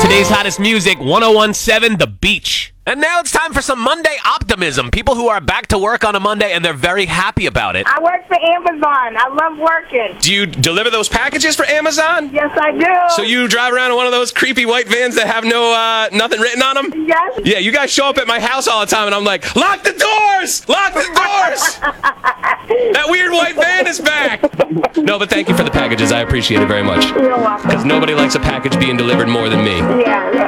Today's hottest music, 101.7 The Beach. And now it's time for some Monday optimism. People who are back to work on a Monday and they're very happy about it. I work for Amazon. I love working. Do you deliver those packages for Amazon? Yes, I do. So you drive around in one of those creepy white vans that have nothing written on them? Yes. Yeah, you guys show up at my house all the time, and I'm like, lock the doors! Lock the doors! That weird white van is back! No, but thank you for the packages. I appreciate it very much. You're welcome. Because nobody likes a package being delivered more than me. Yeah.